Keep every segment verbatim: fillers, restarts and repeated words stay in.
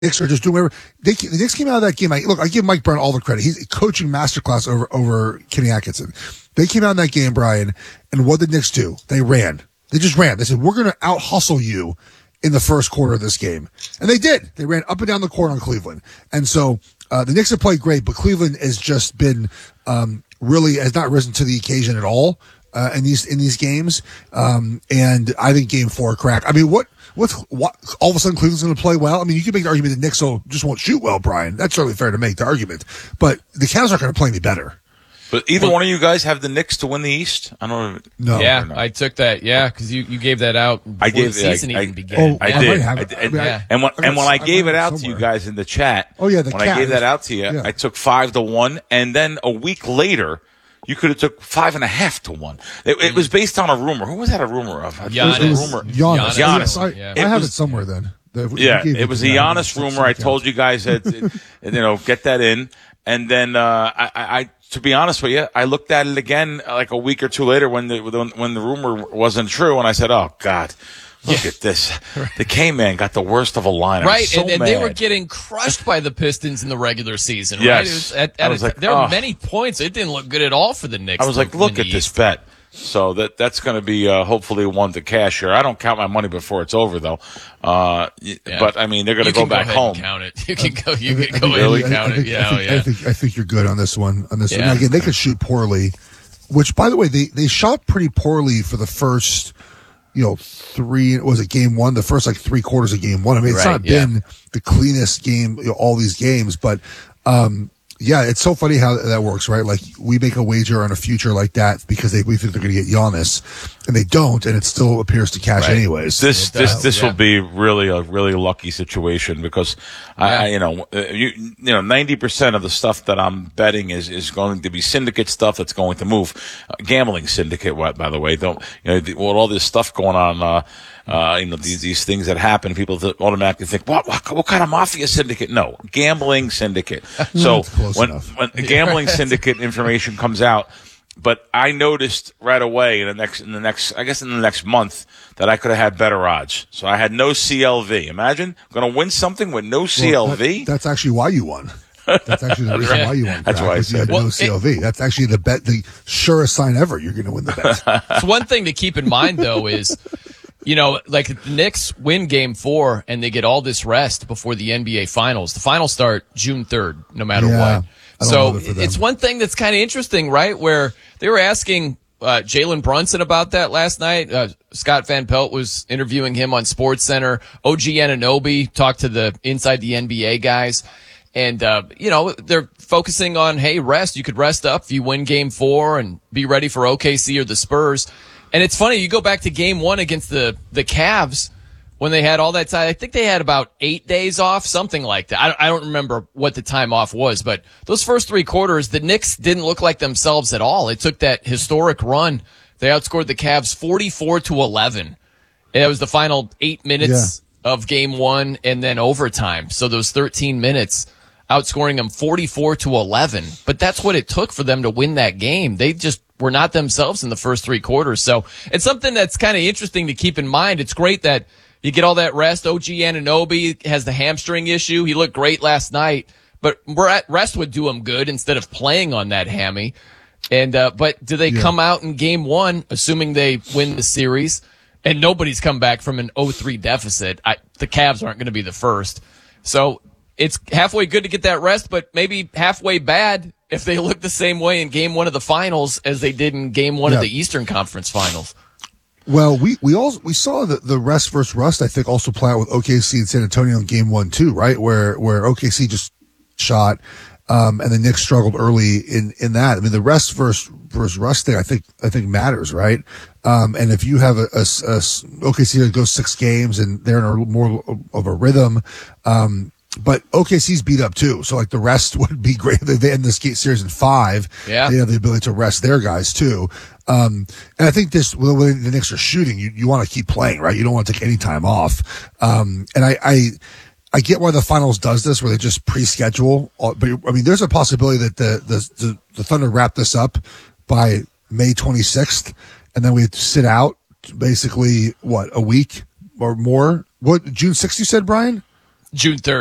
Knicks are just doing whatever. They, the Knicks came out of that game. I, look, I give Mike Brown all the credit. He's a coaching masterclass over, over Kenny Atkinson. They came out in that game, Brian, and what did the Knicks do? They ran. They just ran. They said, we're going to out-hustle you in the first quarter of this game. And they did. They ran up and down the court on Cleveland. And so uh, the Knicks have played great, but Cleveland has just been um, really has not risen to the occasion at all uh, in these in these games. Um, and I think game four crack. I mean, what what's what? All of a sudden Cleveland's going to play well? I mean, you can make the argument that Knicks will, just won't shoot well, Brian. That's certainly fair to make the argument. But the Cavs aren't going to play any better. But either well, one of you guys have the Knicks to win the East? I don't know. No. Yeah, no. I took that. Yeah, because you, you gave that out before I gave, the season I, I, even began. Oh, I, yeah. did. I I did. And, yeah. and when, and when I, I gave it out somewhere. to you guys in the chat, oh, yeah, the when cat. I gave that out to you, yeah. I took five to one. And then a week later, you could have took five and a half to one. It, it was based on a rumor. Who was that a rumor of? Giannis. It was a rumor. Giannis. Giannis. I, yeah. I have was, it somewhere then. The, yeah, it was a Giannis rumor. I told you guys that, you know, get that in. And then uh, I, I, to be honest with you, I looked at it again like a week or two later when the when the rumor wasn't true, and I said, "Oh God, look yeah. at this! The K-Man got the worst of a line." Right, so and, and mad. they were getting crushed by the Pistons in the regular season. Yes. Right, it was at, at I was a, like, there oh. were many points. It didn't look good at all for the Knicks. I was like, "Look at this East. bet." So that that's going to be uh, hopefully one to cash here. I don't count my money before it's over, though. Uh, yeah. But I mean, they're going to go back go home. And count it. You can go. You can I go think, ahead really? and count I think, it. Yeah, I think, yeah. I think I think you're good on this one. On this yeah. one, again, they could shoot poorly. Which, by the way, they they shot pretty poorly for the first, you know, three. Was it game one? The first like three quarters of game one. I mean, it's right, not yeah. been the cleanest game, you know, all these games, but. um Yeah, it's so funny how that works, right? Like, we make a wager on a future like that because they, we think they're going to get Giannis, and they don't, and it still appears to cash right. anyways. This it this does, this yeah. will be really a really lucky situation because yeah. I, I you know uh, you you know ninety percent of the stuff that I'm betting is is going to be syndicate stuff that's going to move. Uh, gambling syndicate, what by the way, don't you know the, with all this stuff going on. Uh, Uh, you know, these, these things that happen, people th- automatically think, what, what, what kind of mafia syndicate? No, gambling syndicate. So when, when the gambling syndicate information comes out, but I noticed right away in the next, in the next, I guess in the next month that I could have had better odds. So I had no C L V. Imagine going to win something with no C L V. Well, that, that's actually why you won. That's actually the reason why you won. That's why I said you had well, no C L V. It, that's actually the bet, the surest sign ever. You're going to win the bet. So one thing to keep in mind though is, you know, like the Knicks win game four and they get all this rest before the N B A finals. The finals start June third, no matter yeah, what. So it's one thing that's kind of interesting, right? Where they were asking uh, Jalen Brunson about that last night. Uh, Scott Van Pelt was interviewing him on SportsCenter. O G Anunoby talked to the inside the N B A guys. And, uh, you know, they're focusing on, hey, rest. You could rest up if you win game four and be ready for O K C or the Spurs. And it's funny, you go back to game one against the, the Cavs when they had all that time. I think they had about eight days off, something like that. I, I don't remember what the time off was, but those first three quarters, the Knicks didn't look like themselves at all. It took that historic run. They outscored the Cavs forty-four to eleven. And that was the final eight minutes yeah. of game one and then overtime. So those thirteen minutes outscoring them forty-four to eleven. But that's what it took for them to win that game. They just were not themselves in the first three quarters. So it's something that's kind of interesting to keep in mind. It's great that you get all that rest. O G Anunoby has the hamstring issue. He looked great last night, but rest would do him good instead of playing on that hammy. And, uh, but do they yeah. come out in game one, assuming they win the series, and nobody's come back from an oh three deficit? I, the Cavs aren't going to be the first. So it's halfway good to get that rest, but maybe halfway bad if they look the same way in game one of the finals as they did in game one yeah. of the Eastern Conference Finals. Well, we we all we saw the the rest versus rust, I think, also play out with O K C and San Antonio in game one too, right? Where where O K C just shot, um, and the Knicks struggled early in in that. I mean, the rest versus versus rust thing, I think I think matters, right? Um, and if you have a, a, a O K C that goes six games and they're in a more of a rhythm, um. But O K C's beat up too, so like the rest would be great. They end this series in five. Yeah, they have the ability to rest their guys too. Um, and I think this when the Knicks are shooting, you you want to keep playing, right? You don't want to take any time off. Um, and I, I I get why the finals does this, where they just pre-schedule. But I mean, there's a possibility that the the the, the Thunder wrap this up by May twenty-sixth, and then we sit out basically what a week or more. What June sixth? You said, Brian? June third.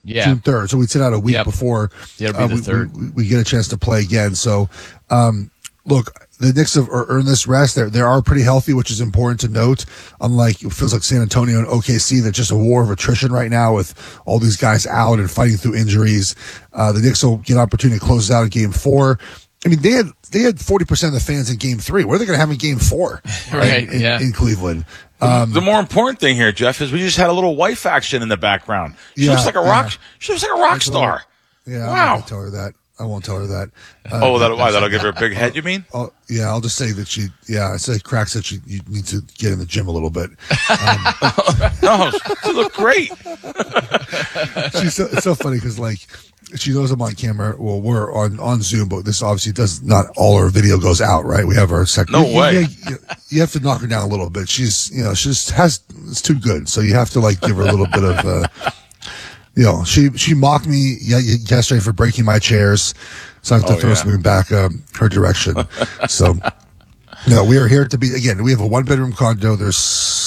Yeah. June third. So we'd sit out a week Yep. before Yeah, it'll be the we, third. we, we get a chance to play again. So, um, look, the Knicks have earned this rest. They're, they are pretty healthy, which is important to note. Unlike, it feels like San Antonio and O K C, they're just a war of attrition right now with all these guys out and fighting through injuries. Uh, the Knicks will get an opportunity to close out in game four. I mean, they had they had forty percent of the fans in game three. What are they going to have in game four? Right, in, yeah. in Cleveland. Um, the more important thing here, Jeff, is we just had a little wife action in the background. She Yeah, looks like a rock. yeah. She looks like a rock star. yeah, I'm Wow. not going to tell her that. I won't tell her that. Uh, Oh, that why? That'll give her a big head. You mean? I'll, yeah, I'll just say that she, yeah, I say Crack said she, you need to get in the gym a little bit. No, she looked great. She's so, it's so funny because, like, she knows I'm on camera. Well, we're on, on Zoom, but this obviously does not all our video goes out, right? We have our second. No you, way. You, you, you have to knock her down a little bit. She's, you know, she just has, it's too good. So you have to, like, give her a little bit of, uh, you know, she, she mocked me ye- ye- yesterday for breaking my chairs. So I have to Oh, throw yeah. something back, um, her direction. So, no, we are here to be, again, we have a one bedroom condo. There's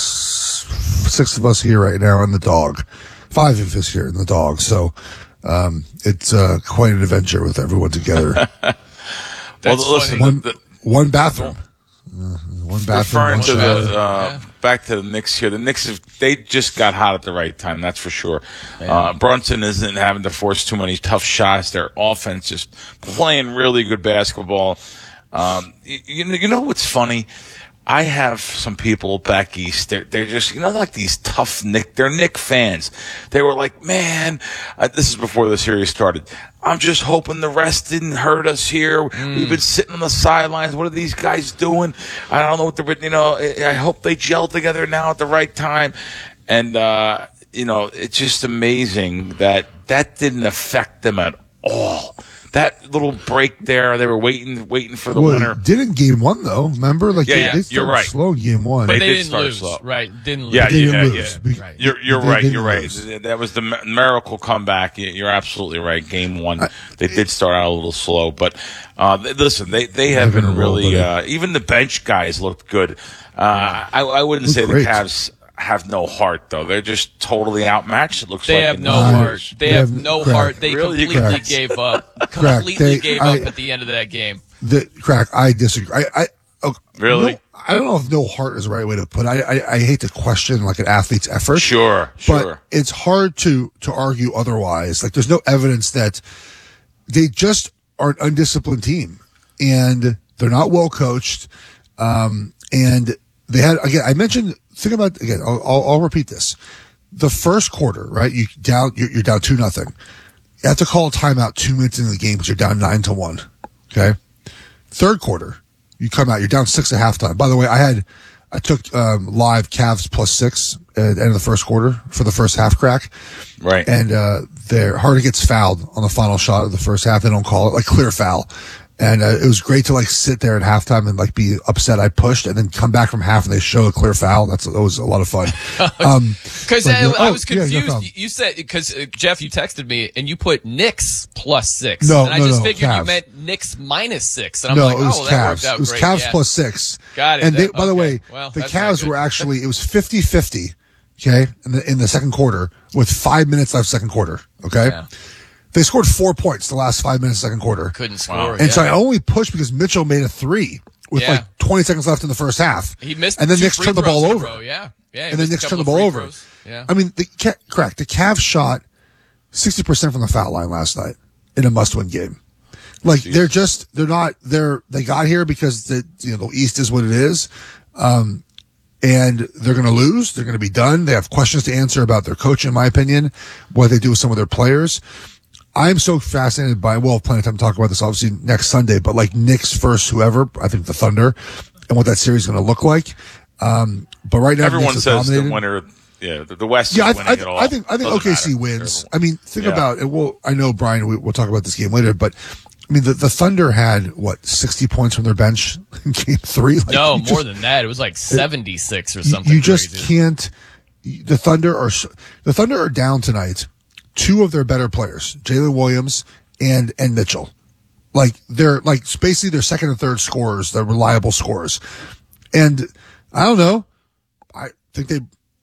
six of us here right now and the dog. Five of us here and the dog. So, um, it's, uh, quite an adventure with everyone together. That's well, listen, funny. one, the, one bathroom. Uh, one bathroom. referring One to shower. the uh, Yeah. back to the Knicks here. The Knicks have, they just got hot at the right time. That's for sure. Uh, Brunson isn't having to force too many tough shots. Their offense just playing really good basketball. Um, you, you know, you know what's funny? I have some people back east. They're, they're just, you know, like these tough Knick. They're Knick fans. They were like, man, uh, this is before the series started. I'm just hoping the rest didn't hurt us here. We've been sitting on the sidelines. What are these guys doing? I don't know what they're, you know, I I hope they gel together now at the right time. And, uh, you know, it's just amazing that that didn't affect them at all. That little break there, they were waiting, waiting for the Well, winner. it did in game one though. Remember, like Yeah, they, yeah, they you're started right. slow in game one. But They they did didn't start lose, slow. right? Didn't lose. Yeah, They didn't yeah, lose. yeah. Be- Right. You're you're they right. didn't You're right. lose. That was the mi- miracle comeback. You- You're absolutely right. Game one, they did start out a little slow, but uh, th- listen, they they have They've been been a roll, really. buddy. Uh, even the bench guys looked good. Uh, I I wouldn't Looked say great. the Cavs have no heart though. They're just totally outmatched. It looks They like have in no the Nice. heart. series. They They have have- no correct. heart. They Really? completely Correct. gave up. Correct. Completely They- gave I- up at the end of that game. The Crack, I disagree. I, I oh, Really? no, I don't know if no heart is the right way to put it. I, I, I hate to question like an athlete's effort. Sure, But sure. it's hard to, to argue otherwise. Like there's no evidence that they just are an undisciplined team and they're not well coached. Um, and they had, again, I mentioned, think about, again, I'll, I'll, I'll repeat this. The first quarter, right? You down, you're, you're down two nothing. You have to call a timeout two minutes into the game because you're down nine to one. Okay. Third quarter, you come out, you're down six at halftime. By the way, I had, I took, um, live Cavs plus six at the end of the first quarter for the first half Crack. Right. And, uh, they're, Harden gets fouled on the final shot of the first half. They don't call it, like clear foul. And, uh, it was great to like sit there at halftime and like be upset I pushed and then come back from half and they show a clear foul. That's, that was a lot of fun. Um, Because Like, I, you're- I oh, was yeah, no confused. problem. you, you said because uh, Jeff, you texted me and you put Knicks plus six. No, and I no, just no, figured Cavs. you meant Knicks minus six. And I'm no, like, it was oh, that worked Cavs. out It was great. Cavs Yeah. plus six. Got it. And they, That- by the okay. way, Well, the that's not Cavs good. were actually, it was fifty-fifty. Okay. In the, in the second quarter with five minutes left second quarter. Okay. Yeah. They scored four points the last five minutes second quarter. Couldn't score. And yeah. so I only pushed because Mitchell made a three with Yeah. like twenty seconds left in the first half. He missed and then two Knicks free turned the throws ball in a over. row. Yeah. Yeah. he And then missed a Knicks couple turned the of ball free over. throws. Yeah. I mean, the Ca- correct. The Cavs shot sixty percent from the foul line last night in a must-win game. Like they're just, they're not, they're, they got here because the, you know, the East is what it is. Um, and they're going to lose. They're going to be done. They have questions to answer about their coach, in my opinion, what they do with some of their players. I'm so fascinated by, well, plenty of time to talk about this obviously next Sunday, but like Knicks versus whoever, I think the Thunder and what that series is going to look like. Um, but right now, Everyone Knicks are says the dominated. winner. Yeah, the, the West Yeah, is I, winning I, it all. I think I think Doesn't O K C matter. wins. Terrible. I mean, think Yeah. about it. Well, I know Brian. We, we'll talk about this game later, but I mean, the, the Thunder had what sixty points from their bench in Game Three. Like, No, you more just, than that. It was like seventy-six or you, something. you just crazy. can't. The Thunder are so- the Thunder are down tonight. Two of their better players, Jalen Williams and and Mitchell. Like they're like basically their second and third scorers, they're reliable scorers. And I don't know. I think they.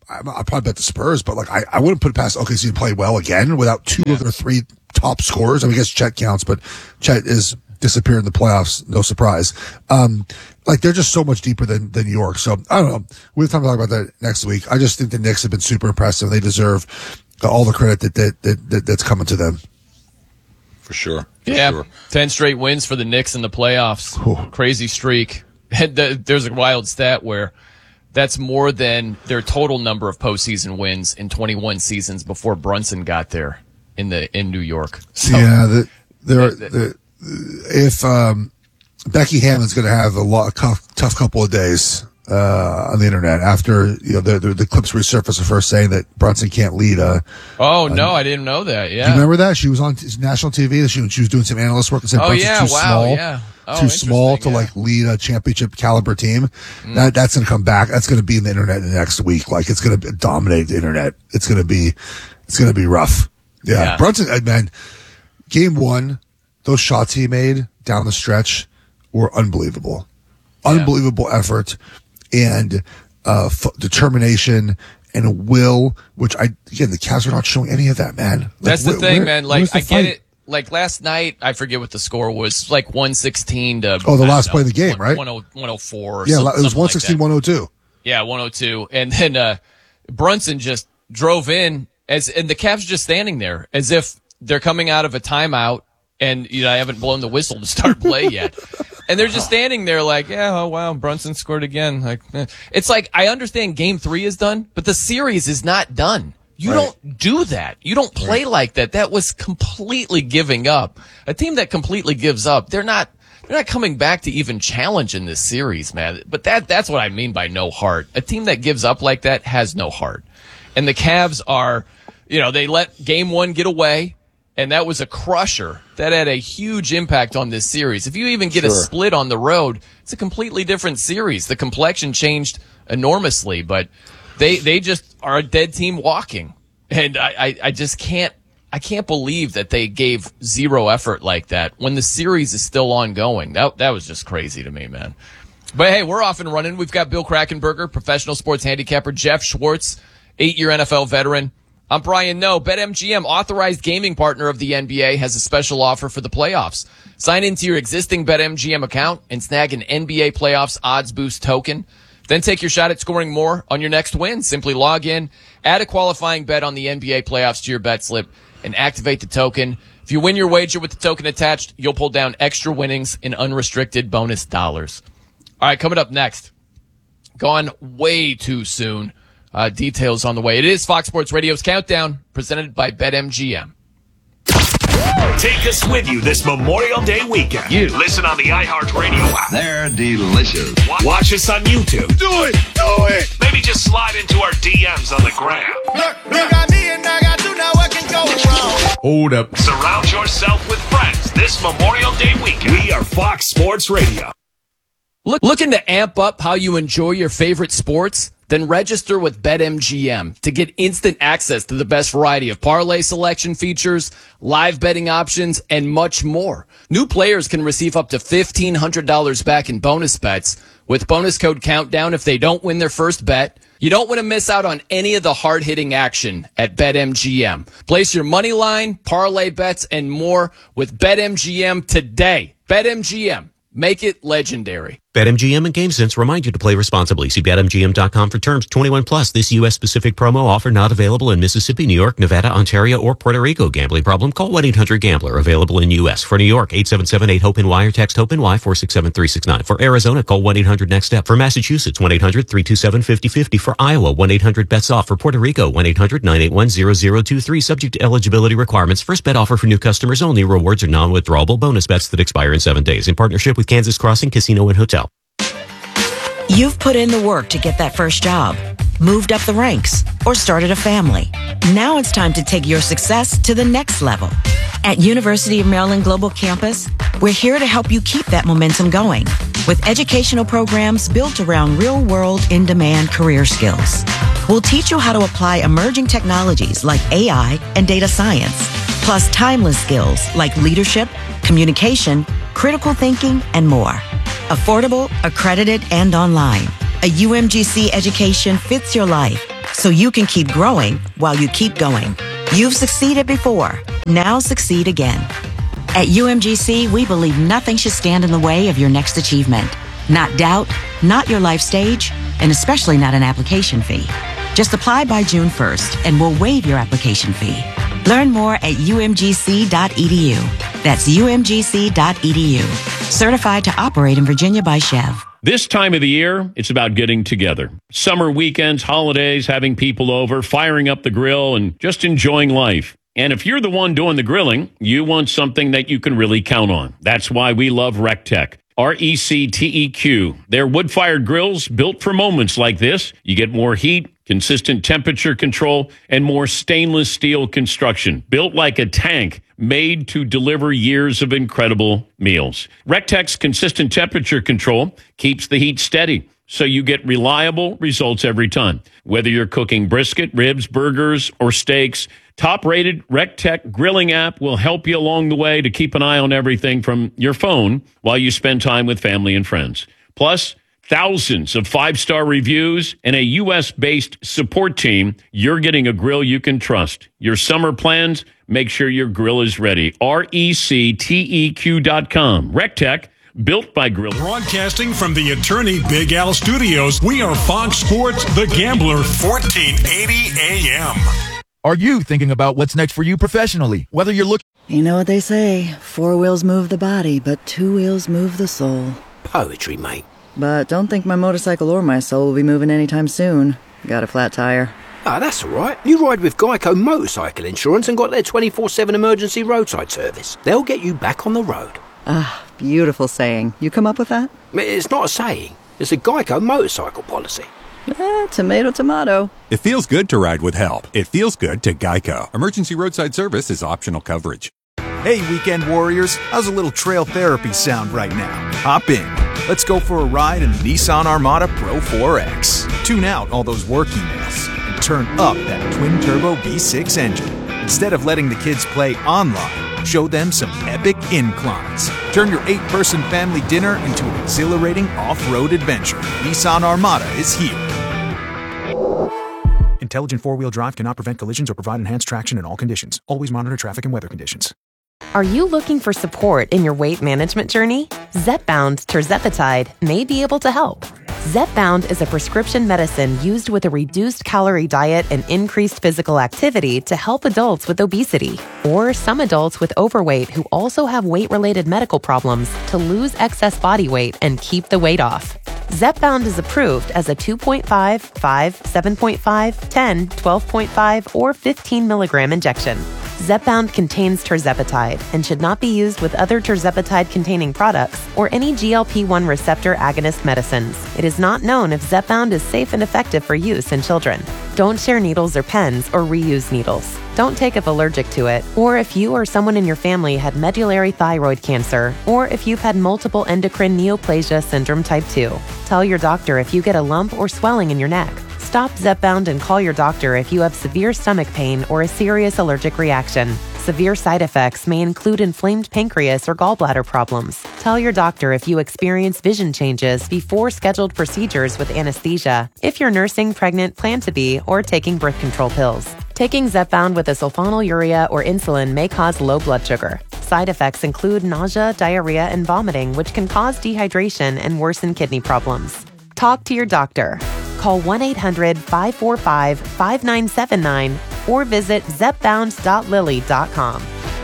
I, I probably bet the Spurs, but like, I, I wouldn't put it past O K C to play well again without two yeah. of their three top scorers. I mean, I guess Chet counts, but Chet is disappeared in the playoffs. No surprise. Um, like they're just so much deeper than, than New York. So I don't know. We have time to talk about that next week. I just think the Knicks have been super impressive. They deserve all the credit that, that, that, that that's coming to them. For sure. For yeah. Sure. ten straight wins for the Knicks in the playoffs. Ooh. Crazy streak. And the, there's a wild stat where that's more than their total number of postseason wins in twenty-one seasons before Brunson got there in the in New York. So, yeah, the, there. The, if um, Becky Hammond's going to have a lot tough, tough couple of days uh, on the internet after you know the, the, the clips resurfaced of her saying that Brunson can't lead. Uh, oh no, I didn't know that. Yeah, do you remember that she was on t- national T V? She, she was doing some analyst work and said oh, Brunson's yeah, too wow, small. Yeah. Oh, too small to yeah. like lead a championship caliber team. Mm. That that's gonna come back. That's gonna be in the internet in the next week. Like it's gonna dominate the internet. It's gonna be, it's gonna be rough. Yeah, yeah. Brunson, man. Game one, those shots he made down the stretch were unbelievable, yeah. unbelievable effort and uh, f- determination and a will. Which I again, the Cavs are not showing any of that, man. Like, that's the where, thing, where, man. Like I fight? get it. Like last night, I forget what the score was, like one sixteen to... Oh, the last know, play of the game, right? one oh four or yeah, some, it was one sixteen, like one oh two. Yeah, one oh two. And then uh, Brunson just drove in, as and the Cavs just standing there as if they're coming out of a timeout and you know I haven't blown the whistle to start play yet. And they're just standing there like, yeah, oh, wow, Brunson scored again. Like, eh. It's like, I understand game three is done, but the series is not done. You right. don't do that. You don't play right. like that. That was completely giving up. A team that completely gives up, they're not they're not coming back to even challenge in this series, man. But that that's what I mean by no heart. A team that gives up like that has no heart. And the Cavs are, you know, they let game one get away, and that was a crusher. That had a huge impact on this series. If you even get sure. a split on the road, it's a completely different series. The complexion changed enormously, but They they just are a dead team walking, and I, I, I just can't I can't believe that they gave zero effort like that when the series is still ongoing. That that was just crazy to me, man. But hey, we're off and running. We've got Bill Krackomberger, professional sports handicapper, Jeff Schwartz, eight-year N F L veteran. I'm Brian Noe. BetMGM, authorized gaming partner of the N B A, has a special offer for the playoffs. Sign into your existing BetMGM account and snag an N B A playoffs odds boost token. Then take your shot at scoring more on your next win. Simply log in, add a qualifying bet on the N B A playoffs to your bet slip, and activate the token. If you win your wager with the token attached, you'll pull down extra winnings in unrestricted bonus dollars. All right, coming up next. Gone way too soon. Uh, details on the way. It is Fox Sports Radio's Countdown, presented by BetMGM. Take us with you this Memorial Day weekend. You listen on the iHeartRadio app. They're delicious. Watch us on YouTube. Do it! Do it! Maybe just slide into our D Ms on the gram. Look, look at me and I got you, now what can go wrong? Hold up. Surround yourself with friends this Memorial Day weekend. We are Fox Sports Radio. Look, looking to amp up how you enjoy your favorite sports? Then register with BetMGM to get instant access to the best variety of parlay selection features, live betting options, and much more. New players can receive up to fifteen hundred dollars back in bonus bets with bonus code Countdown if they don't win their first bet. You don't want to miss out on any of the hard-hitting action at BetMGM. Place your money line, parlay bets, and more with BetMGM today. BetMGM. Make it legendary. BetMGM and GameSense remind you to play responsibly. See Bet M G M dot com for terms. twenty-one plus. This U S specific promo offer not available in Mississippi, New York, Nevada, Ontario, or Puerto Rico. Gambling problem? Call one eight hundred gambler. Available in U S. For New York, eight seven seven eight hope N Y or text HOPE-NY four six seven three six nine. For Arizona, call one eight hundred next step. For Massachusetts, one eight hundred three two seven five zero five zero. For Iowa, one eight hundred bets off. For Puerto Rico, one eight hundred nine eight one zero zero two three. Subject to eligibility requirements. First bet offer for new customers only. Rewards are non-withdrawable bonus bets that expire in seven days. In partnership with Kansas Crossing Casino and Hotel. You've put in the work to get that first job, moved up the ranks, or started a family. Now it's time to take your success to the next level. At University of Maryland Global Campus, we're here to help you keep that momentum going with educational programs built around real-world, in-demand career skills. We'll teach you how to apply emerging technologies like A I and data science, plus timeless skills like leadership, communication, critical thinking, and more. Affordable, accredited, and online. A U M G C education fits your life, so you can keep growing while you keep going. You've succeeded before. Now succeed again. At U M G C, we believe nothing should stand in the way of your next achievement. Not doubt, not your life stage, and especially not an application fee. Just apply by June first and we'll waive your application fee. Learn more at U M G C dot E D U. That's U M G C dot E D U. Certified to operate in Virginia by Chev. This time of the year, it's about getting together. Summer weekends, holidays, having people over, firing up the grill, and just enjoying life. And if you're the one doing the grilling, you want something that you can really count on. That's why we love RecTech. R E C T E Q. They're wood-fired grills built for moments like this. You get more heat, consistent temperature control, and more stainless steel construction. Built like a tank, made to deliver years of incredible meals. RecTech's consistent temperature control keeps the heat steady, so you get reliable results every time. Whether you're cooking brisket, ribs, burgers, or steaks, top-rated RecTech grilling app will help you along the way to keep an eye on everything from your phone while you spend time with family and friends. Plus, thousands of five-star reviews and a U S-based support team. You're getting a grill you can trust. Your summer plans, make sure your grill is ready. R E C T E Q dot com. RecTech, built by Grill. Broadcasting from the Attorney Big Al Studios, we are Fox Sports The Gambler, fourteen eighty A M. Are you thinking about what's next for you professionally? Whether you're looking... You know what they say, four wheels move the body, but two wheels move the soul. Poetry, mate. But don't think my motorcycle or my soul will be moving anytime soon. Got a flat tire. Ah, that's all right. You ride with Geico Motorcycle Insurance and got their twenty-four seven emergency roadside service. They'll get you back on the road. Ah, beautiful saying. You come up with that? It's not a saying. It's a Geico motorcycle policy. Eh, tomato, tomato. It feels good to ride with help. It feels good to Geico. Emergency roadside service is optional coverage. Hey, weekend warriors. How's a little trail therapy sound right now? Hop in. Let's go for a ride in the Nissan Armada Pro four X. Tune out all those work emails and turn up that twin-turbo V six engine. Instead of letting the kids play online, show them some epic inclines. Turn your eight-person family dinner into an exhilarating off-road adventure. Nissan Armada is here. Intelligent four-wheel drive cannot prevent collisions or provide enhanced traction in all conditions. Always monitor traffic and weather conditions. Are you looking for support in your weight management journey? Zepbound tirzepatide may be able to help. Zepbound is a prescription medicine used with a reduced calorie diet and increased physical activity to help adults with obesity or some adults with overweight who also have weight-related medical problems to lose excess body weight and keep the weight off. Zepbound is approved as a two point five, five, seven point five, ten, twelve point five, or fifteen milligram injection. Zepbound contains tirzepatide and should not be used with other tirzepatide-containing products or any G L P one receptor agonist medicines. It is not known if Zepbound is safe and effective for use in children. Don't share needles or pens or reuse needles. Don't take if allergic to it, or if you or someone in your family had medullary thyroid cancer, or if you've had multiple endocrine neoplasia syndrome type two. Tell your doctor if you get a lump or swelling in your neck. Stop Zepbound and call your doctor if you have severe stomach pain or a serious allergic reaction. Severe side effects may include inflamed pancreas or gallbladder problems. Tell your doctor if you experience vision changes before scheduled procedures with anesthesia, if you're nursing, pregnant, plan to be, or taking birth control pills. Taking Zepbound with a sulfonylurea or insulin may cause low blood sugar. Side effects include nausea, diarrhea, and vomiting, which can cause dehydration and worsen kidney problems. Talk to your doctor. Call one eight hundred, five four five, five nine seven nine or visit zepbound dot lilly dot com.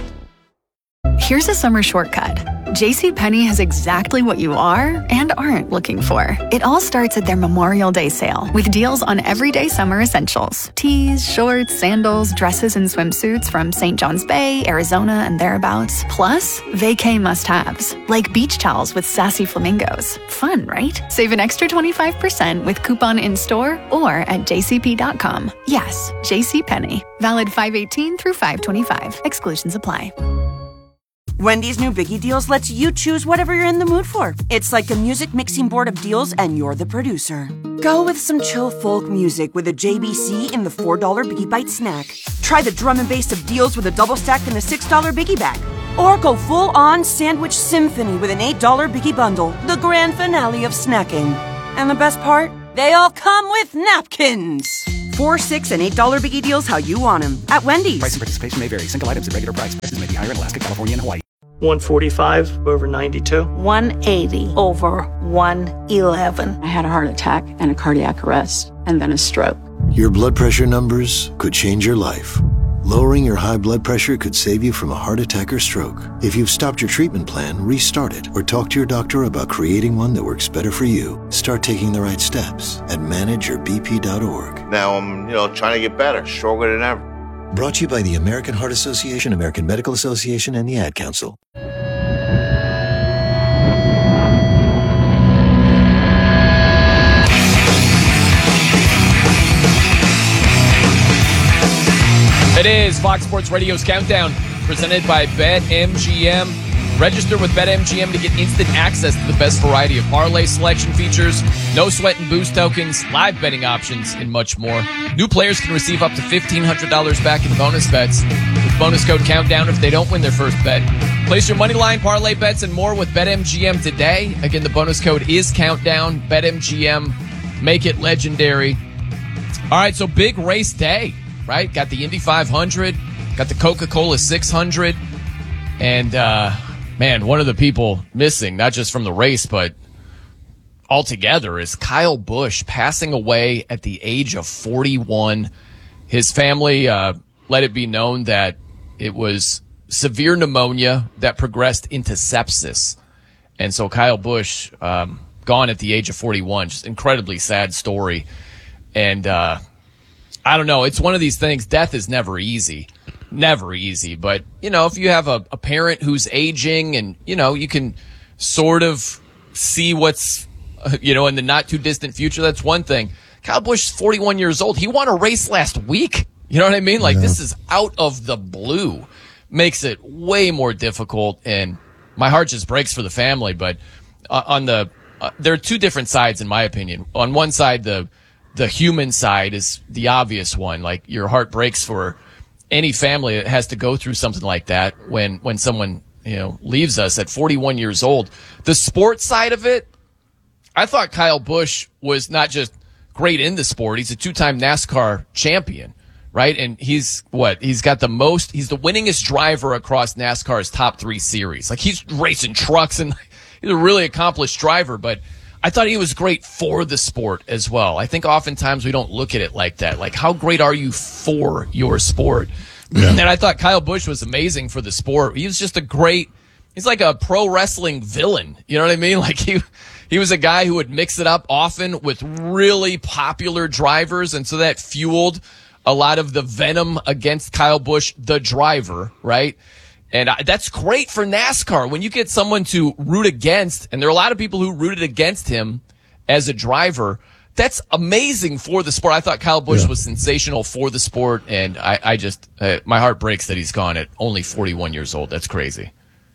Here's a summer shortcut. JCPenney has exactly what you are and aren't looking for. It all starts at their Memorial Day sale with deals on everyday summer essentials. Tees, shorts, sandals, dresses, and swimsuits from Saint John's Bay, Arizona, and thereabouts. Plus, vacay must-haves, like beach towels with sassy flamingos. Fun, right? Save an extra twenty-five percent with coupon in-store or at j c p dot com. Yes, JCPenney. Valid five eighteen through five twenty-five. Exclusions apply. Wendy's new Biggie Deals lets you choose whatever you're in the mood for. It's like a music mixing board of deals, and you're the producer. Go with some chill folk music with a J B C in the four dollar Biggie Bite snack. Try the drum and bass of deals with a double stack in the six dollar Biggie Bag. Or go full-on sandwich symphony with an eight dollar Biggie Bundle, the grand finale of snacking. And the best part? They all come with napkins! Four, six, and eight dollar biggie deals how you want them at Wendy's. Price and participation may vary. Single items at regular price. Prices may be higher in Alaska, California, and Hawaii. one forty-five over ninety-two. one eighty over one eleven. I had a heart attack and a cardiac arrest and then a stroke. Your blood pressure numbers could change your life. Lowering your high blood pressure could save you from a heart attack or stroke. If you've stopped your treatment plan, restart it or talk to your doctor about creating one that works better for you. Start taking the right steps at manage your b p dot org. Now I'm, you know, trying to get better, stronger than ever. Brought to you by the American Heart Association, American Medical Association, and the Ad Council. It is Fox Sports Radio's Countdown, presented by BetMGM. Register with BetMGM to get instant access to the best variety of parlay selection features, no sweat and boost tokens, live betting options, and much more. New players can receive up to fifteen hundred dollars back in bonus bets with bonus code Countdown if they don't win their first bet. Place your money line, parlay bets, and more with BetMGM today. Again, the bonus code is Countdown. BetMGM. Make it legendary. All right, so big race day. Right? Got the Indy five hundred, got the Coca-Cola six hundred, and, uh, man, one of the people missing, not just from the race, but altogether, is Kyle Busch, passing away at the age of forty-one. His family uh, let it be known that it was severe pneumonia that progressed into sepsis. And so Kyle Busch, um, gone at the age of forty-one, just incredibly sad story. And, uh, I don't know. It's one of these things. Death is never easy. Never easy. But, you know, if you have a, a parent who's aging and, you know, you can sort of see what's, uh, you know, in the not too distant future, that's one thing. Kyle Busch is forty-one years old. He won a race last week. You know what I mean? Like, yeah. This is out of the blue. Makes it way more difficult. And my heart just breaks for the family. But uh, on the, uh, there are two different sides, in my opinion. On one side, the, The human side is the obvious one. Like, your heart breaks for any family that has to go through something like that when, when someone, you know, leaves us at forty-one years old. The sports side of it, I thought Kyle Busch was not just great in the sport. He's a two-time NASCAR champion, right? And he's what? He's got the most, he's the winningest driver across NASCAR's top three series. Like, he's racing trucks and he's a really accomplished driver, but I thought he was great for the sport as well. I think oftentimes we don't look at it like that. Like, how great are you for your sport? Yeah. And I thought Kyle Busch was amazing for the sport. He was just a great, he's like a pro wrestling villain. You know what I mean? Like, he, he was a guy who would mix it up often with really popular drivers. And so that fueled a lot of the venom against Kyle Busch, the driver, right? And that's great for NASCAR when you get someone to root against, and there are a lot of people who rooted against him as a driver. That's amazing for the sport. I thought Kyle Busch yeah. was sensational for the sport, and I, I just, uh, my heart breaks that he's gone at only forty-one years old. That's crazy.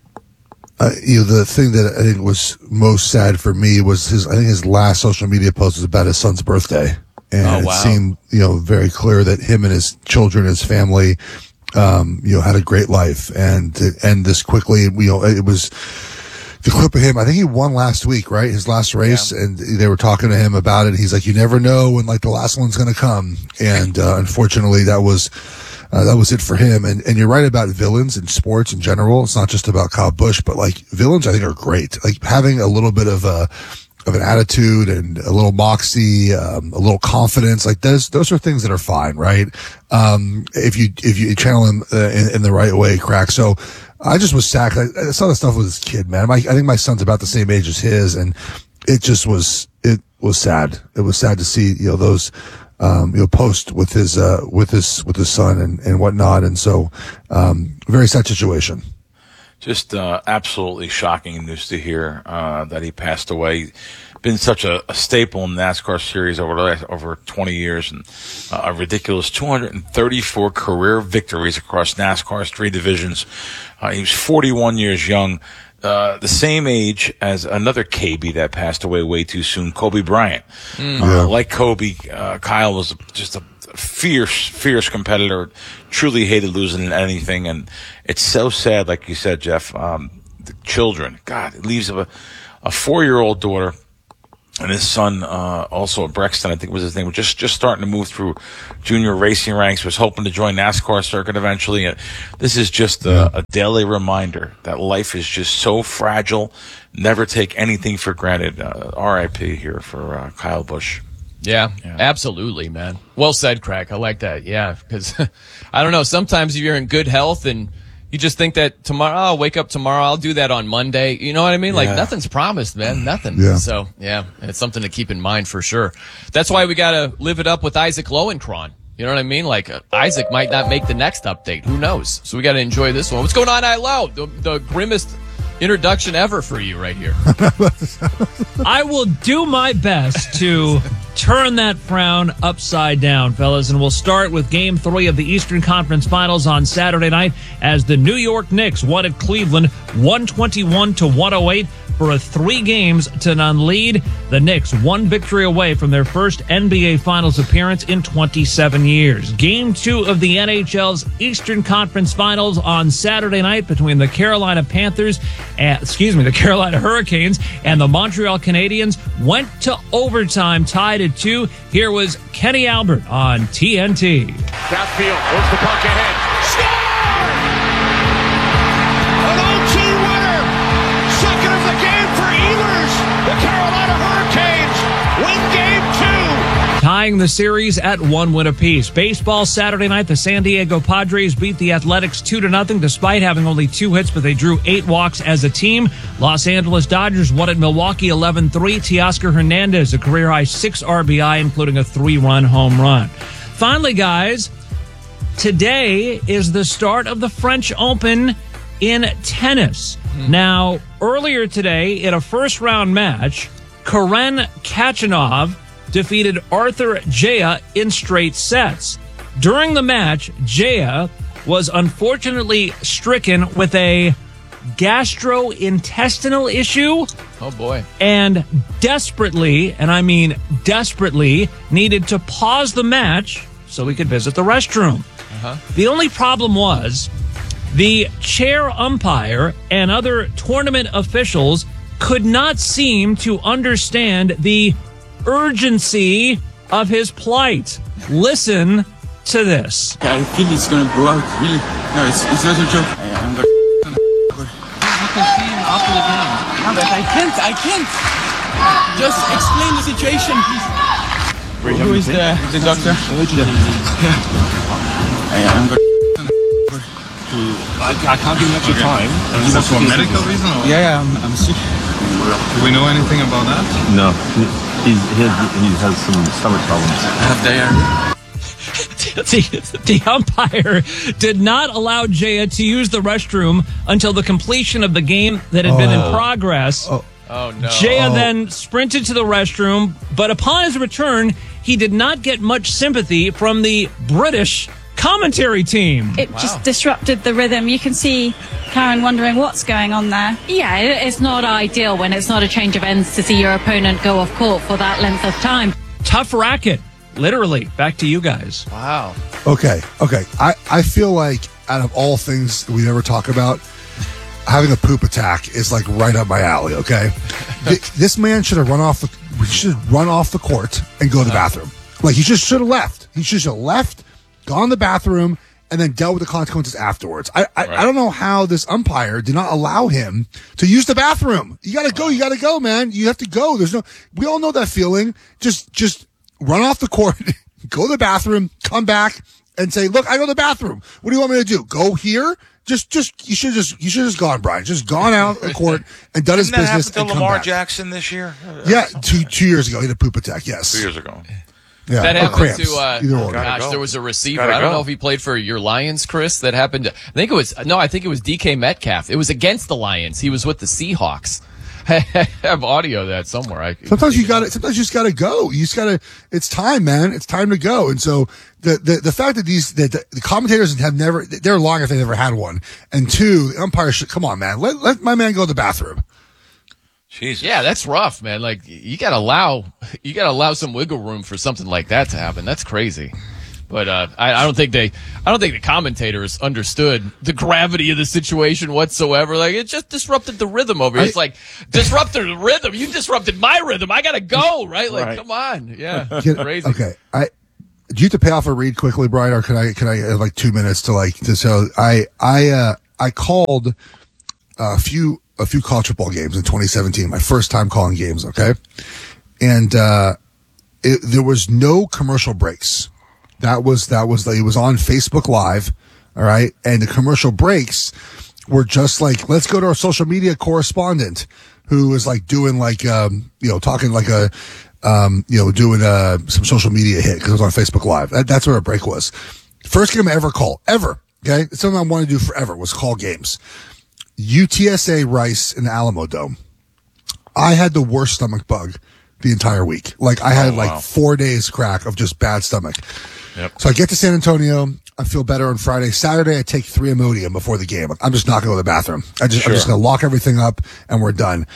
Uh, you know, the thing that I think was most sad for me was his, I think his last social media post was about his son's birthday. And oh, wow. it seemed, you know, very clear that him and his children, his family, Um, you know, had a great life, and to end this quickly, you know, it was the clip of him. I think he won last week, right? His last race, yeah. and they were talking to him about it. He's like, you never know when like the last one's going to come. And, uh, unfortunately that was, uh, that was it for him. And, and you're right about villains in sports in general. It's not just about Kyle Busch, but like villains I think are great. Like having a little bit of a, of an attitude and a little moxie, um, a little confidence, like those, those are things that are fine, right? Um, if you, if you channel him uh, in, in the right way, crack. So I just was sad. I, I saw the stuff with his kid, man. My, I think my son's about the same age as his, and it just was, it was sad. It was sad to see, you know, those, um, you know, post with his, uh, with his, with his son and, and whatnot. And so, um, very sad situation. Just uh, absolutely shocking news to hear uh, that he passed away. Been such a, a staple in the NASCAR series over the last, over twenty years, and uh, a ridiculous two hundred thirty-four career victories across NASCAR's three divisions. Uh, he was forty-one years young, uh, the same age as another K B that passed away way too soon, Kobe Bryant. Mm. Uh, yeah. Like Kobe, uh, Kyle was just a fierce, fierce competitor, truly hated losing in anything. And it's so sad, like you said, Jeff, um, the children, God, it leaves a, a four-year-old daughter, and his son, uh, also Brexton, I think was his name, was just, just starting to move through junior racing ranks, was hoping to join NASCAR circuit eventually. And this is just a, a daily reminder that life is just so fragile. Never take anything for granted. Uh, R I P here for uh, Kyle Busch. Yeah, yeah, absolutely, man. Well said, Craig. I like that. Yeah, because I don't know. Sometimes if you're in good health and you just think that tomorrow, oh, I'll wake up tomorrow, I'll do that on Monday. You know what I mean? Like, Yeah. nothing's promised, man. Nothing. Yeah. So, yeah, it's something to keep in mind for sure. That's why we got to live it up with Isaac Lowenkron. You know what I mean? Like, uh, Isaac might not make the next update. Who knows? So we got to enjoy this one. What's going on, I Low? The, the grimmest introduction ever for you right here. I will do my best to turn that frown upside down, fellas, and we'll start with Game three of the Eastern Conference Finals on Saturday night as the New York Knicks won at Cleveland one twenty-one to one oh eight for a three games to none lead. The Knicks one victory away from their first N B A Finals appearance in twenty-seven years. Game two of the N H L's Eastern Conference Finals on Saturday night between the Carolina Panthers, and, excuse me, the Carolina Hurricanes and the Montreal Canadiens went to overtime, tied at two. Here was Kenny Albert on T N T. Southfield works the puck ahead. Score! An O T winner! Second of the game for Ehlers. The Carolina Hurricanes win game two. Tying the series at one win apiece. Baseball Saturday night, the San Diego Padres beat the Athletics two to nothing despite having only two hits, but they drew eight walks as a team. Los Angeles Dodgers won at Milwaukee eleven three. Teoscar Hernandez, a career-high six R B I, including a three-run home run. Finally, guys, today is the start of the French Open in tennis. Mm. Now, earlier today, in a first-round match, Karen Khachanov defeated Arthur Jaya in straight sets. During the match, Jaya was unfortunately stricken with a gastrointestinal issue. Oh, boy. And desperately, and I mean desperately, needed to pause the match so he could visit the restroom. Uh-huh. The only problem was the chair umpire and other tournament officials could not seem to understand the urgency of his plight. Listen to this. I think it's gonna blow out. Really? No, it's, it's not a joke. I'm gonna. You can see him after the game. No, but I can't. I can't. Just explain the situation, please. Who is the the doctor? Yeah. I'm gonna. I, I can't give much okay. time. Is that for a medical reason? Or? Yeah, yeah, I'm, I'm sick. Do we know anything about that? No. He's, he, has, he has some stomach problems. I have diarrhea. the, the umpire did not allow Jaya to use the restroom until the completion of the game that had oh. been in progress. Oh, oh no. Jaya oh. then sprinted to the restroom, but upon his return, he did not get much sympathy from the British commentary team. It wow. just disrupted the rhythm. You can see Karen wondering what's going on there. Yeah, it's not ideal when it's not a change of ends to see your opponent go off court for that length of time. Tough racket. Literally. Back to you guys. Wow. Okay. Okay. I, I feel like out of all things we never talk about, having a poop attack is like right up my alley. Okay. This man should have run off the, we should run off the court and go to the bathroom. Like he just should have left. He should have left, gone to the bathroom, and then dealt with the consequences afterwards. I I, right. I don't know how this umpire did not allow him to use the bathroom. You got to go. You got to go, man. You have to go. There's no. We all know that feeling. Just just run off the court, go to the bathroom, come back, and say, "Look, I go to the bathroom. What do you want me to do? Go here?" Just, just you should just you should just gone, Brian. Just gone out of the court and done his Didn't that business happen and to come Lamar back. Jackson this year? Yeah, two two years ago he had a poop attack. Yes, two years ago. Yeah, that or happened cramps. to, uh, Either or. gosh, go. there was a receiver. Gotta I don't go. know if he played for your Lions, Chris. That happened to, I think it was, no, I think it was D K Metcalf. It was against the Lions. He was with the Seahawks. I have audio of that somewhere. I, Sometimes you got to. Sometimes you just got to go. You just got to. It's time, man. It's time to go. And so the the, the fact that these that the, the commentators have never, they're lying if they never had one. And two, the umpire should come on, man. Let let my man go to the bathroom. Jesus. Yeah, that's rough, man. Like you got to allow you got to allow some wiggle room for something like that to happen. That's crazy. But uh, I, I don't think they, I don't think the commentators understood the gravity of the situation whatsoever. Like it just disrupted the rhythm over here. I, it's like disrupted the rhythm. You disrupted my rhythm. I gotta go. Right? Like, right. come on. Yeah, Can, crazy. Okay, I. Do you have to pay off a read quickly, Brian, or can I? Can I have like two minutes to like to so I I uh, I called a few a few college football games in twenty seventeen. My first time calling games. Okay, and uh, it, there was no commercial breaks. That was that was it was on Facebook Live. All right, and the commercial breaks were just like, let's go to our social media correspondent who is like doing like um you know talking like a. Um, you know, doing uh, some social media hit because it was on Facebook Live. That, that's what our break was. First game I ever called, ever. Okay, it's something I wanted to do forever was call games. U T S A Rice in the Alamo Dome. I had the worst stomach bug the entire week. Like I had oh, wow. like four days crack of just bad stomach. Yep. So I get to San Antonio. I feel better on Friday. Saturday, I take three Imodium before the game. I'm just not going to go to the bathroom. I just, sure. I'm just going to lock everything up and we're done.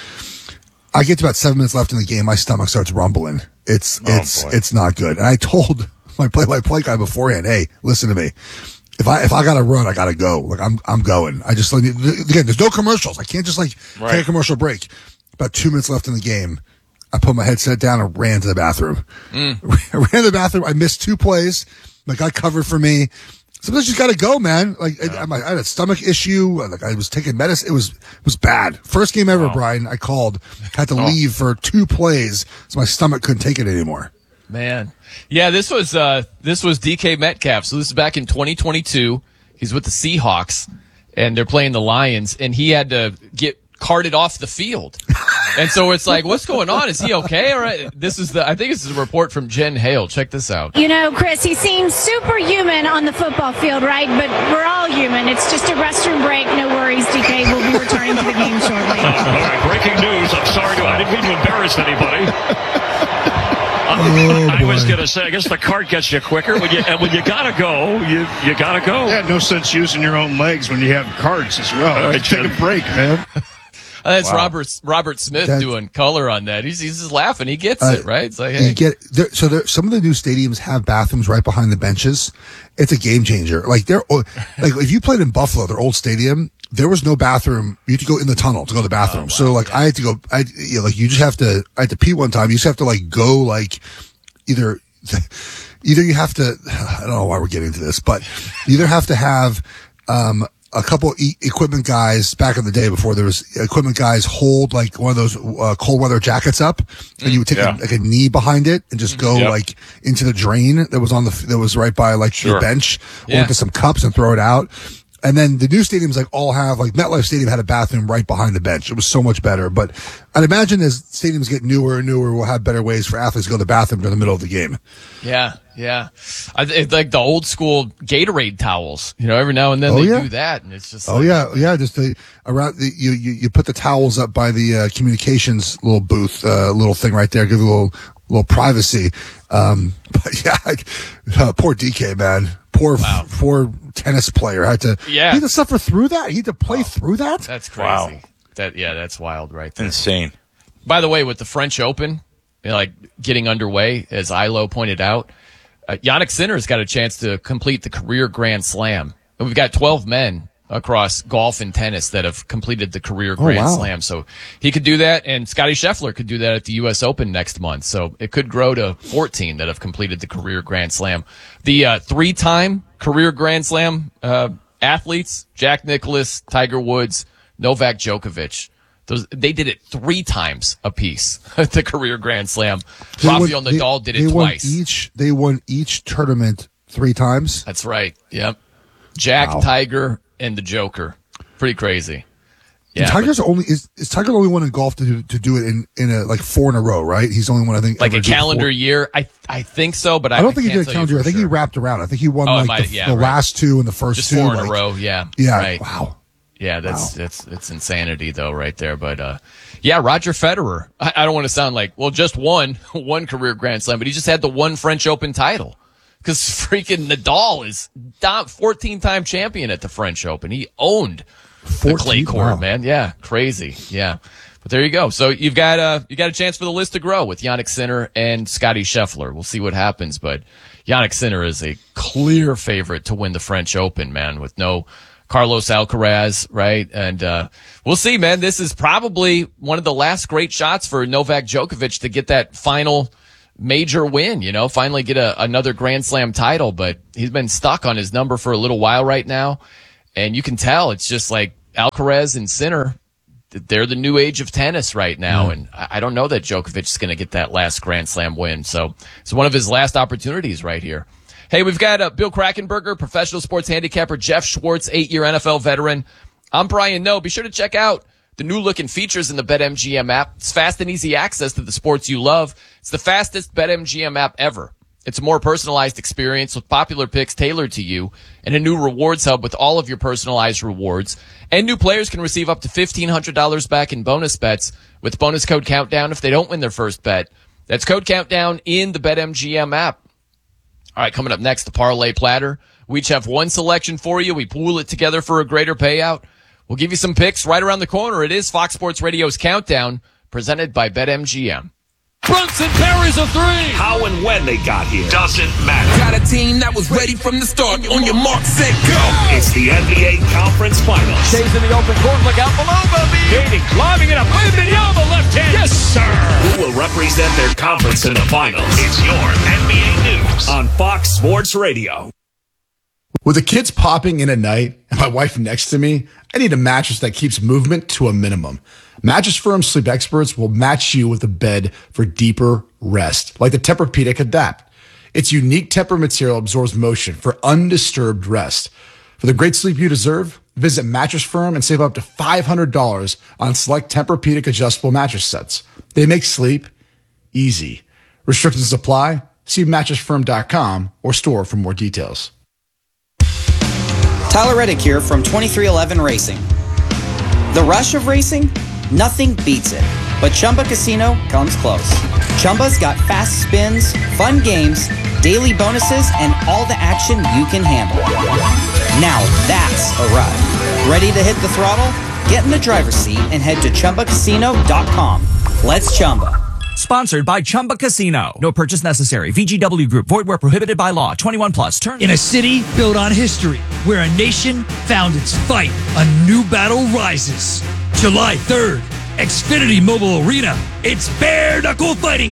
I get to about seven minutes left in the game. My stomach starts rumbling. It's, oh, it's, boy. it's not good. And I told my play-by-play guy beforehand, hey, listen to me. If I, if I gotta run, I gotta go. Like, I'm, I'm going. I just, again, there's no commercials. I can't just like right. take a commercial break. About two minutes left in the game. I put my headset down and ran to the bathroom. Mm. I ran to the bathroom. I missed two plays. My guy covered for me. Sometimes you just gotta go, man. Like yeah. I, I had a stomach issue. Like I was taking medicine. It was it was bad. First game ever, wow. Brian. I called. Had to oh. leave for two plays, so my stomach couldn't take it anymore. Man, yeah. This was uh this was D K Metcalf. So this is back in twenty twenty-two. He's with the Seahawks, and they're playing the Lions, and he had to get carted off the field. And so it's like, what's going on? Is he okay? All right. This is the, I think this is a report from Jen Hale. Check this out. You know, Chris, he seems superhuman on the football field, right? But we're all human. It's just a restroom break. No worries, D K. We'll be returning to the game shortly. All right. Breaking news. I'm sorry to, I didn't mean to embarrass anybody. Oh, I was going to say, I guess the cart gets you quicker. When you, and when you got to go, you you got to go. Yeah, no sense using your own legs when you have carts as well. All right, take a break, man. Uh, that's wow. Robert Robert Smith that, doing color on that. He's he's just laughing. He gets uh, it, right? It's like, hey. You get there, so there, some of the new stadiums have bathrooms right behind the benches. It's a game changer. Like they're like if you played in Buffalo, their old stadium, there was no bathroom. You had to go in the tunnel to go to the bathroom. Oh, wow. So like yeah. I had to go. I you know, like you just have to. I had to pee one time. You just have to like go like either either you have to. I don't know why we're getting to this, but you either have to have um. a couple e- equipment guys back in the day before there was equipment guys hold like one of those uh, cold weather jackets up and you would take yeah. a, like a knee behind it and just go yep. like into the drain that was on the, that was right by like sure. the bench yeah. or into some cups and throw it out. And then the new stadiums like all have like MetLife Stadium had a bathroom right behind the bench. It was so much better. But I'd imagine as stadiums get newer and newer, we'll have better ways for athletes to go to the bathroom during the middle of the game. Yeah, yeah. I, it's like the old school Gatorade towels. You know, every now and then oh, they yeah. do that, and it's just. Oh like, yeah, yeah. Just the around the, you you you put the towels up by the uh, communications little booth, uh, little thing right there. Give a little little privacy. Um, but yeah, like, uh, poor D K, man. Poor, wow. poor tennis player had to. Yeah. He had to suffer through that. He had to play oh, through that. That's crazy. Wow. That yeah, that's wild, right there. Insane. By the way, with the French Open, you know, like getting underway, as Ilo pointed out, uh, Jannik Sinner's got a chance to complete the career Grand Slam. And we've got twelve men across golf and tennis that have completed the career Grand oh, wow. Slam. So he could do that, and Scotty Scheffler could do that at the U S Open next month. So it could grow to fourteen that have completed the career Grand Slam. The uh, three-time career Grand Slam uh, athletes, Jack Nicklaus, Tiger Woods, Novak Djokovic. Those, they did it three times apiece at the career Grand Slam. They Rafael won, Nadal they, did it they twice. Won each, they won each tournament three times? That's right. Yep. Jack, wow. Tiger, and the Joker. Pretty crazy. Yeah, and Tiger's but, only is, is Tiger the only one in golf to do, to do it in, in a like four in a row, right? He's the only one I think like a calendar year. I I think so, but I, I don't think I he did a calendar year. I think sure. he wrapped around. I think he won oh, like might, the, yeah, the right. last two and the first Just two, four in like, a row. Yeah, yeah. Right. Wow. Yeah, that's wow. that's it's insanity though, right there. But uh, yeah, Roger Federer. I, I don't want to sound like well, just one one career Grand Slam, but he just had the one French Open title. Because freaking Nadal is fourteen-time champion at the French Open. He owned the clay court, wow. man. Yeah, crazy. Yeah, but there you go. So you've got uh, you got a chance for the list to grow with Jannik Sinner and Scotty Scheffler. We'll see what happens, but Jannik Sinner is a clear favorite to win the French Open, man, with no Carlos Alcaraz, right? And uh we'll see, man. This is probably one of the last great shots for Novak Djokovic to get that final major win, you know, finally get a, another Grand Slam title. But he's been stuck on his number for a little while right now. And you can tell it's just like Alcaraz and Sinner, they're the new age of tennis right now. Mm. And I don't know that Djokovic is going to get that last Grand Slam win. So it's one of his last opportunities right here. Hey, we've got uh, Bill Krackenberger, professional sports handicapper, Jeff Schwartz, eight-year N F L veteran. I'm Brian Noe. Be sure to check out the new-looking features in the BetMGM app. It's fast and easy access to the sports you love. It's the fastest BetMGM app ever. It's a more personalized experience with popular picks tailored to you and a new rewards hub with all of your personalized rewards. And new players can receive up to fifteen hundred dollars back in bonus bets with bonus code Countdown if they don't win their first bet. That's code Countdown in the BetMGM app. All right, coming up next, the Parlay Platter. We each have one selection for you. We pool it together for a greater payout. We'll give you some picks right around the corner. It is Fox Sports Radio's Countdown, presented by BetMGM. Brunson parries a three. How and when they got here doesn't matter. Got a team that was ready from the start. On your mark, set, go. It's the N B A Conference Finals. Stays in the open court. Look out below, Bobby. Gating, climbing it up. Wembanyama left hand. Yes, sir. Who will represent their conference in the finals? It's your N B A News on Fox Sports Radio. With the kids popping in at night and my wife next to me, I need a mattress that keeps movement to a minimum. Mattress Firm Sleep Experts will match you with a bed for deeper rest, like the Tempur-Pedic Adapt. Its unique Tempur material absorbs motion for undisturbed rest. For the great sleep you deserve, visit Mattress Firm and save up to five hundred dollars on select Tempur-Pedic adjustable mattress sets. They make sleep easy. Restrictions apply. See mattress firm dot com or store for more details. Tyler Reddick here from twenty-three eleven Racing. The rush of racing? Nothing beats it. But Chumba Casino comes close. Chumba's got fast spins, fun games, daily bonuses, and all the action you can handle. Now that's a ride. Ready to hit the throttle? Get in the driver's seat and head to Chumba Casino dot com. Let's Chumba. Sponsored by Chumba Casino. No purchase necessary. V G W Group. Void where prohibited by law. twenty-one plus. Turn in a city built on history, where a nation found its fight, a new battle rises. July third, Xfinity Mobile Arena. It's bare knuckle fighting.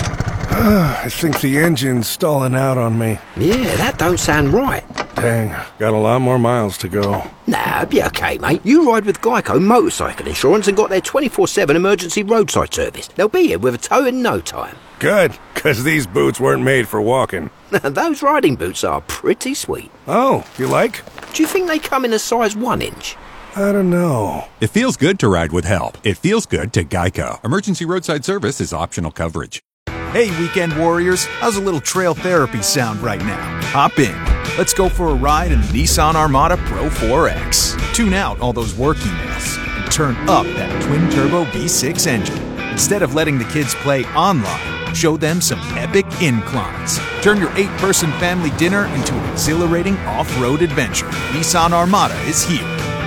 I think the engine's stalling out on me. Yeah, that don't sound right. Dang, got a lot more miles to go. Nah, be okay, mate. You ride with Geico Motorcycle Insurance and got their twenty-four seven emergency roadside service. They'll be here with a tow in no time. Good, because these boots weren't made for walking. Those riding boots are pretty sweet. Oh, you like? Do you think they come in a size one inch? I don't know. It feels good to ride with help. It feels good to Geico. Emergency roadside service is optional coverage. Hey, weekend warriors, how's a little trail therapy sound right now? Hop in. Let's go for a ride in the Nissan Armada Pro four X. Tune out all those work emails and turn up that twin-turbo V six engine. Instead of letting the kids play online, show them some epic inclines. Turn your eight-person family dinner into an exhilarating off-road adventure. Nissan Armada is here.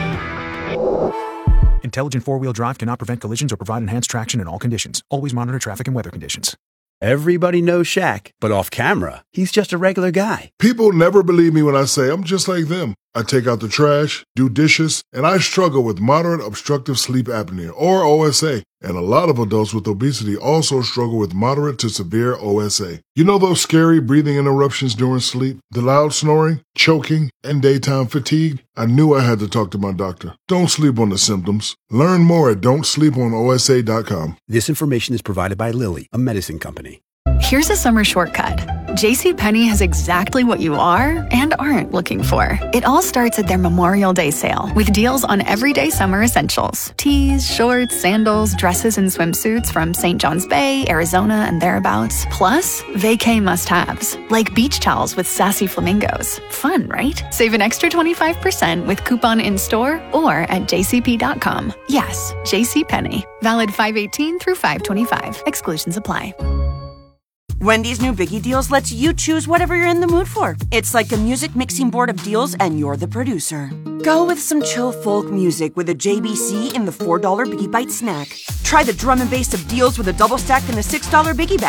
Intelligent four-wheel drive cannot prevent collisions or provide enhanced traction in all conditions. Always monitor traffic and weather conditions. Everybody knows Shaq, but off camera, he's just a regular guy. People never believe me when I say I'm just like them. I take out the trash, do dishes, and I struggle with moderate obstructive sleep apnea, or O S A. And a lot of adults with obesity also struggle with moderate to severe O S A. You know those scary breathing interruptions during sleep, the loud snoring, choking, and daytime fatigue? I knew I had to talk to my doctor. Don't sleep on the symptoms. Learn more at don't sleep on O S A dot com. This information is provided by Lilly, a medicine company. Here's a summer shortcut. JCPenney has exactly what you are and aren't looking for. It all starts at their Memorial Day sale with deals on everyday summer essentials. Tees, shorts, sandals, dresses, and swimsuits from Saint John's Bay, Arizona, and thereabouts. Plus, vacay must-haves, like beach towels with sassy flamingos. Fun, right? Save an extra twenty-five percent with coupon in-store or at j c p dot com. Yes, JCPenney. Valid five eighteen through five twenty-five. Exclusions apply. Wendy's new Biggie Deals lets you choose whatever you're in the mood for. It's like a music mixing board of deals, and you're the producer. Go with some chill folk music with a J B C in the four dollar Biggie Bite snack. Try the drum and bass of deals with a double stack in the six dollar Biggie bag.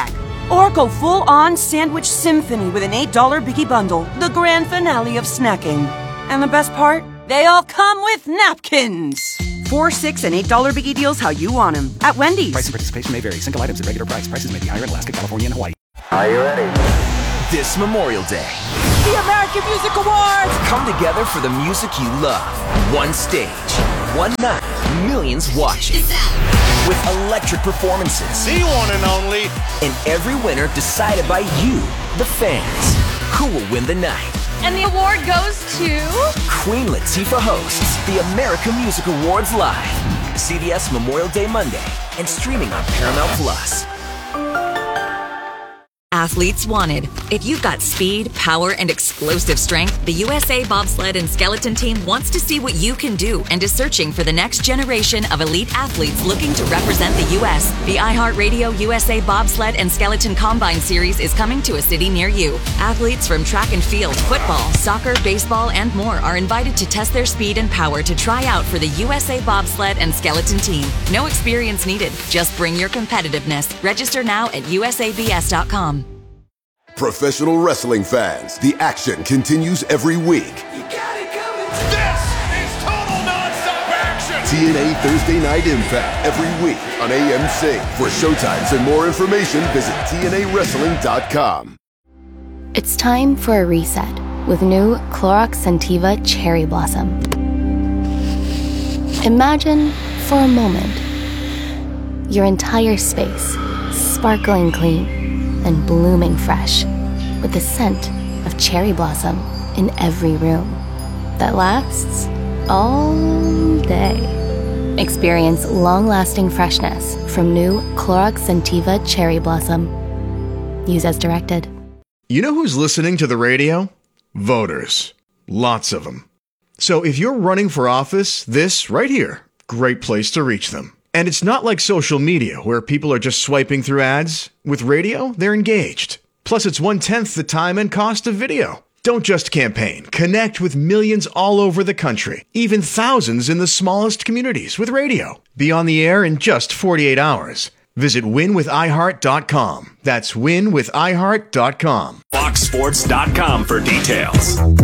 Or go full-on sandwich symphony with an eight dollar Biggie Bundle, the grand finale of snacking. And the best part? They all come with napkins. Four, six, and eight dollar Biggie deals how you want them at Wendy's. Price and participation may vary. Single items at regular price. Prices may be higher in Alaska, California, and Hawaii. Are you ready? This Memorial Day, The American Music Awards! come together for the music you love. One stage, one night, millions watching. With electric performances. The one and only. And every winner decided by you, the fans. Who will win the night? And the award goes to... Queen Latifah hosts the American Music Awards live. C B S Memorial Day Monday and streaming on Paramount Plus. Athletes wanted. If you've got speed, power, and explosive strength, the U S A Bobsled and Skeleton Team wants to see what you can do and is searching for the next generation of elite athletes looking to represent the U S. The iHeartRadio U S A Bobsled and Skeleton Combine Series is coming to a city near you. Athletes from track and field, football, soccer, baseball, and more are invited to test their speed and power to try out for the U S A Bobsled and Skeleton Team. No experience needed. Just bring your competitiveness. Register now at U S A B S dot com. Professional wrestling fans, the action continues every week. This is total nonstop action. T N A Thursday Night Impact every week on A M C. For showtimes and more information, visit T N A wrestling dot com. It's time for a reset with new Clorox Scentiva Cherry Blossom. Imagine, for a moment, your entire space sparkling clean and blooming fresh with the scent of cherry blossom in every room that lasts all day. Experience long-lasting freshness from new Clorox Scentiva Cherry Blossom. Use as directed. You know who's listening to the radio? Voters. Lots of them. So if you're running for office, this right here, great place to reach them. And it's not like social media where people are just swiping through ads. With radio, they're engaged. Plus, it's one-tenth the time and cost of video. Don't just campaign. Connect with millions all over the country, even thousands in the smallest communities with radio. Be on the air in just forty-eight hours. Visit win with i heart dot com. That's win with i heart dot com. Fox Sports dot com for details.